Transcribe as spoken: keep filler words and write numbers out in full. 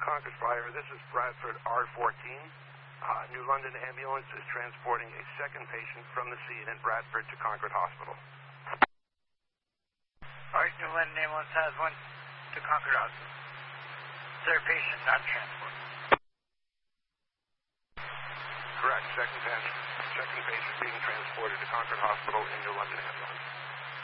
Concord Fire. This is Bradford R fourteen. Uh, New London Ambulance is transporting a second patient from the scene in Bradford to Concord Hospital. All right, New London Ambulance has one to Concord Hospital. Third patient not transported. Correct. Second patient, second patient being transported to Concord Hospital in New London Ambulance.